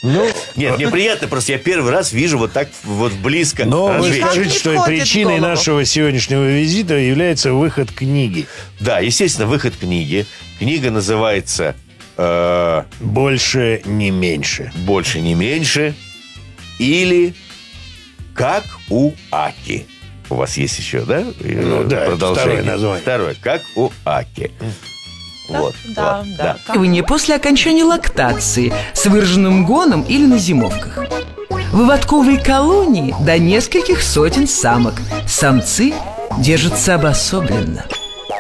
Нет, мне приятно, просто я первый раз вижу вот так вот близко. Но вы разведчик. скажите, что причиной нашего сегодняшнего визита является выход книги. Да, естественно, выход книги. Книга называется «Больше, не меньше». «Больше, не меньше» или «Как у Аки». У вас есть еще, да? Да, второе название. Второе, «Как у Аки». Вот, Да. Выводковывание после окончания лактации с выраженным гоном или на зимовках. Выводковые колонии до нескольких сотен самок. Самцы держатся обособленно.